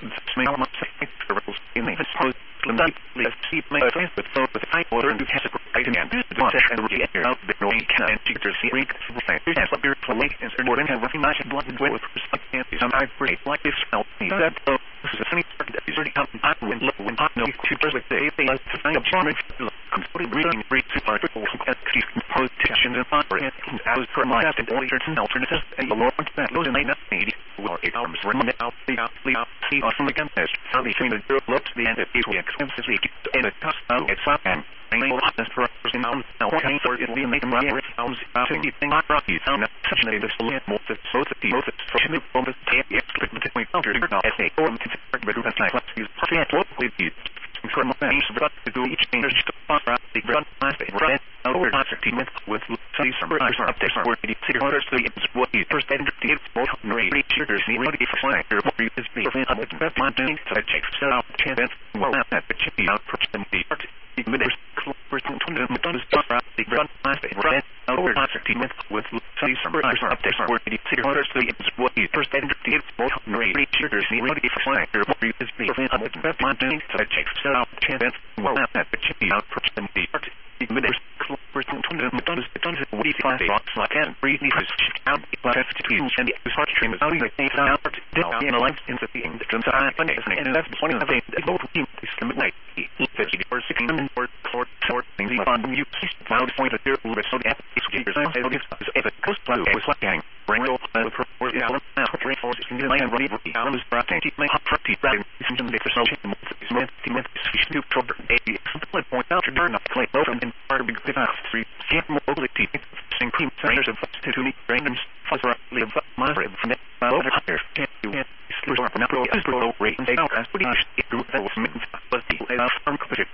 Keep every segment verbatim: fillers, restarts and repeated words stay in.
smell my circles in the post. Let's see my friends with so with high water and has a great and do the water and the air out the no can and see the sea reek and what beer to lake and more than have much blood and with some I break like this smell that this is a funny part that is already come back when look when hot no two first like they they like to find a charming completely breathing breathe two part and keep composed tensions and fire and as per my and later and alternatives and the lord that goes in night eighty well eight hours run out the out the out see on the gun test how the between the girl looks the end of the expenses and it costs out it's up and rainbow hotness for us in mountains now hang for it will make them right sounds anything like rocky sound such a this will most of both of the both of the from the tape explicitly counter now as a form to but that's like let's use locally the from things but to do each thing just to find out the run my favorite over team with with some surprise updates where the city orders the what the first enter the both rate sugars the ready for flying there what is the best my doing so it takes out chance well that but should be out for the art the minutes person to the McDonald's the run my favorite over team with with some surprise updates where the city orders the what the first enter the both rate sugars the ready for flying there what is the best my doing so it takes out chance well that but should be out for the art the minutes person to the McDonald's McDonald's what do you think I can't breathe me for out but have to use and the heart stream is out like things out down in the life in the thing that comes out and that's one of the things that both teams is coming like fifty or sixteen or short short things on you found point of their little bit so the application is if it goes to was like gang bring it up for the element train force in the line running the elements brought to my hot property rather than the first option is meant to meant to cover a simply point out to turn up clay over and part of the three get mobility sing cream centers of to me random fuzzer live my from that over here can't do it slow up now is low rate and out as pretty much it grew that was meant but the firm consider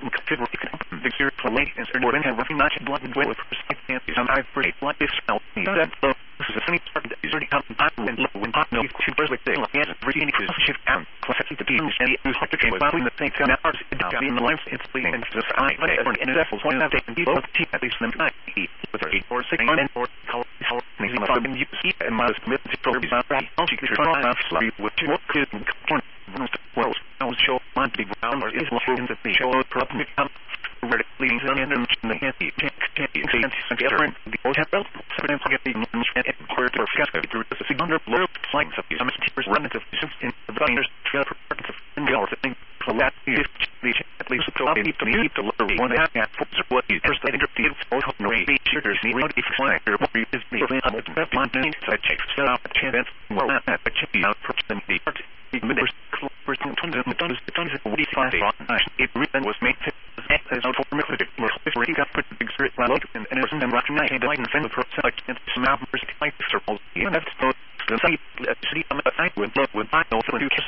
the clear play and more than have much blood and well can't be some I break like this smell that this is a funny part that is already come back when low when hot no two first like they like yes everything is shift down classic the teams and it was like the game between the things now are in the life it's bleeding and just I but and it was one of them both team at least them back with her eight or six and or how how maybe my you see and my commitment to program is right I'll keep trying to slide with what could well I was show want to be brown or is in the show problem vertically in the handy different the hotel sometimes get the word or through the signal blur flights of some teachers run into in the runners to and go thing for that is the at least to be to me to learn one at what is first I interpreted also no sugars the ready flying or what is the best one thing so I check set up a chance well that but should be out for them the art the minutes person to the McDonald's McDonald's what do you find it written was made as out for me to already got put the big spirit like and and it was in rock night and like the friend for like some albums like circles you have to know the city I'm a site with love with I know for you